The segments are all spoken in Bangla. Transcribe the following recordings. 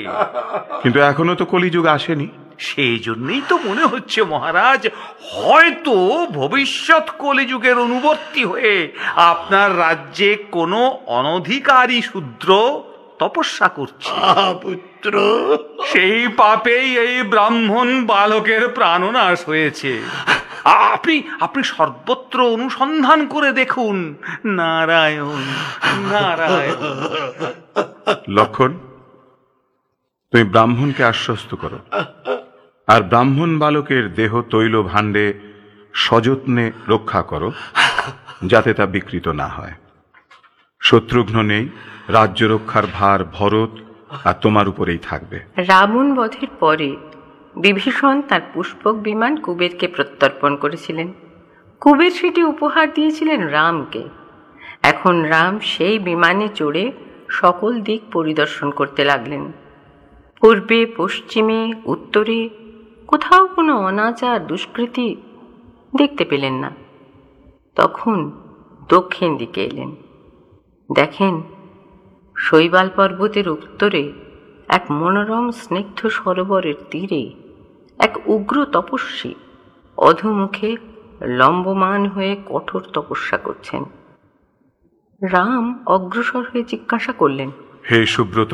কিন্তু এখনো তো কলিযুগ আসেনি। সেই জন্যই তো মনে হচ্ছে মহারাজ, হয়তো ভবিষ্যৎ কলিযুগের অনুবর্তী হয়ে আপনার রাজ্যে কোনো অনধিকারী শূদ্র তপস্যা করছে। পুত্র, সেই পাপেই এই ব্রাহ্মণ বালকের প্রাণনাশ হয়েছে। আপনি সর্বত্র অনুসন্ধান করে দেখুন। নারায়ণ নারায়ণ। লক্ষণ, তুমি ব্রাহ্মণকে আশ্বস্ত করো, আর ব্রাহ্মণ বালকের দেহ তৈল ভাণ্ডে সযত্নে রক্ষা করো, যাতে তা বিকৃত না হয়। শত্রুঘ্ন নেই, রাজ্য রক্ষার ভার ভরত আর তোমার উপরেই থাকবে। রাবণ বধের পরে বিভীষণ তার পুষ্পক বিমান কুবেরকে প্রত্যর্পণ করেছিলেন। কুবের সেটি উপহার দিয়েছিলেন রামকে। এখন রাম সেই বিমানে চড়ে সকল দিক পরিদর্শন করতে লাগলেন। পূর্বে, পশ্চিমে, উত্তরে কোথাও কোনো অনাচার দুষ্কৃতি দেখতে পেলেন না। তখন দক্ষিণ দিকে এলেন। দেখেন, শৈবাল পর্বতের উত্তরে এক মনোরম স্নিগ্ধ সরোবরের তীরে এক উগ্র তপস্বী অধোমুখে লম্বমান হয়ে কঠোর তপস্যা করছেন। রাম অগ্রসর হয়ে জিজ্ঞাসা করলেন, হে সুব্রত,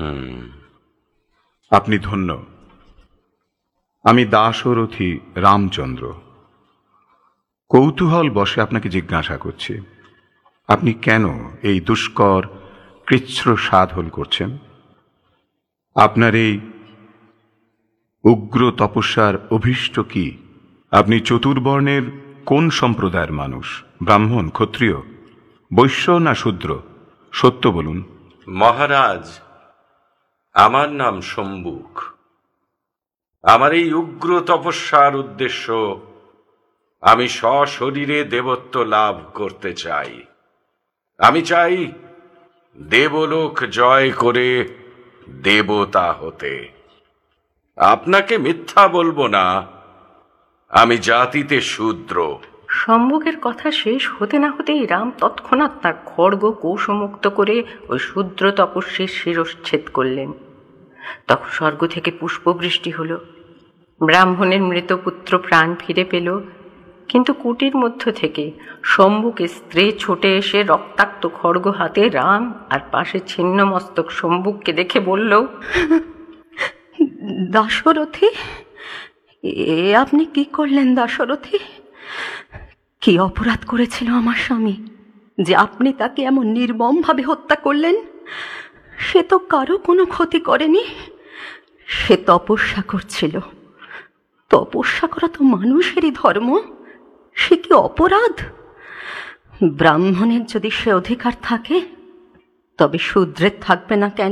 আপনি ধন্য। আমি দাশরথী রামচন্দ্র। কৌতূহল বশে আপনাকে জিজ্ঞাসা করছি, আপনি কেন এই দুষ্কর কৃচ্ছ্র সাধন করছেন? আপনার এই উগ্র তপস্যার অভীষ্ট কি? আপনি চতুর্বর্ণের কোন সম্প্রদায়ের মানুষ? ব্রাহ্মণ, ক্ষত্রিয়, বৈশ্য না শূদ্র? সত্য বলুন। মহারাজ, আমার নাম শম্ভুক। আমার এই উগ্র তপস্যার উদ্দেশ্য, আমি সশরীরে দেবত্ব লাভ করতে চাই। আমি চাই দেবলোক জয় করে দেবতা হতে। আপনাকে মিথ্যা বলবো না, আমি জাতিতে শূদ্র। শম্ভুকের কথা শেষ হতে না হতেই রাম তৎক্ষণাৎ তার খড়গ কোষমুক্ত করে ওই শূদ্র তপস্বীর শিরশ্ছেদ করলেন। তখন স্বর্গ থেকে পুষ্পবৃষ্টি হল। ব্রাহ্মণের মৃত পুত্র প্রাণ ফিরে পেল। কিন্তু কুটির মধ্য থেকে শম্ভুকে স্ত্রী ছুটে এসে রক্তাক্ত খড়গ হাতে রাম আর পাশে ছিন্ন মস্তক শম্ভুককে দেখে বলল, দাশরথী, এ আপনি কি করলেন দাশরথী? কি অপরাধ করেছিল আমার স্বামী যে আপনি তাকে এমন নির্মমভাবে হত্যা করলেন? সে তো কারো কোনো ক্ষতি করেনি। সে তপস্যা করছিল। তপস্যা করা তো মানুষেরই ধর্ম। সে কি অপরাধ? ব্রাহ্মণের যদি সে অধিকার থাকে, তবে শূদ্রের থাকবে না কেন?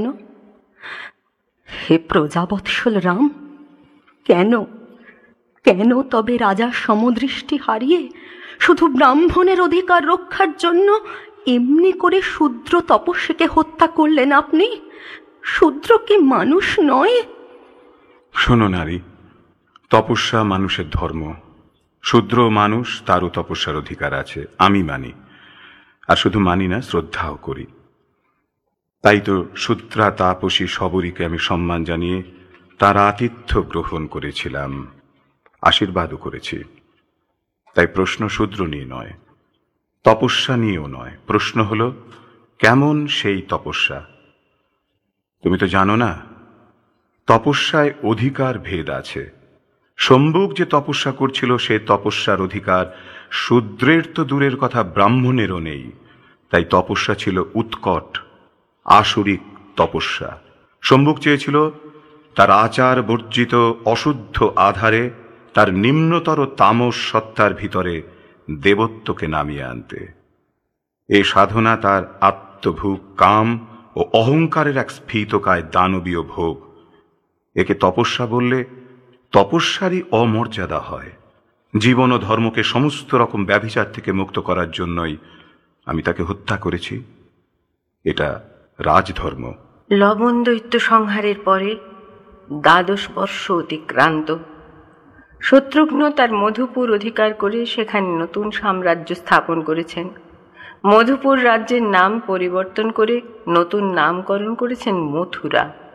হে প্রজাবৎসল রাম, কেন কেন তবে রাজার সমদৃষ্টি হারিয়ে শুধু ব্রাহ্মণের অধিকার রক্ষার জন্য এমনি করে শূদ্র তপস্বীকে হত্যা করলেন আপনি? শূদ্র কি মানুষ নয়? শোনো নারী, তপস্যা মানুষের ধর্ম। শূদ্র মানুষ, তারও তপস্যার অধিকার আছে, আমি মানি। আর শুধু মানি না, শ্রদ্ধাও করি। তাই তো শূদ্রা তাপসী সবরীকে আমি সম্মান জানিয়ে তার আতিথ্য গ্রহণ করেছিলাম, আশীর্বাদও করেছি। তাই প্রশ্ন শূদ্র নিয়ে নয়, তপস্যা নিয়েও নয়। প্রশ্ন হলো, কেমন সেই তপস্যা? তুমি তো জানো না, তপস্যায় অধিকার ভেদ আছে। শম্ভুক যে তপস্যা করছিল, সে তপস্যার অধিকার শূদ্রের তো দূরের কথা, ব্রাহ্মণেরও নেই। তাই তপস্যা ছিল উৎকট, আসরিক তপস্যা। শম্ভুক চেয়েছিল তার আচার বর্জিত অশুদ্ধ আধারে তার নিম্নতর তামস সত্তার ভিতরে দেবত্বকে নামিয়ে আনতে। এ সাধনা তার আত্মভোগ, কাম ও অহংকারের এক স্ফীতকায় দানবীয় ভোগ। একে তপস্যা বললে তপস্যারই অমর্যাদা হয়। জীবন ও ধর্মকে সমস্ত রকম ব্যভিচার থেকে মুক্ত করার জন্যই আমি তাকে হত্যা করেছি। এটা রাজধর্ম। লবণ দৈত্য সংহারের পরে ১২ বর্ষ অতিক্রান্ত। শত্রুঘ্ন তার মধুপুর অধিকার করে সেখানে নতুন সাম্রাজ্য স্থাপন করেছেন। মধুপুর রাজ্যের নাম পরিবর্তন করে নতুন নামকরণ করেছেন মথুরা।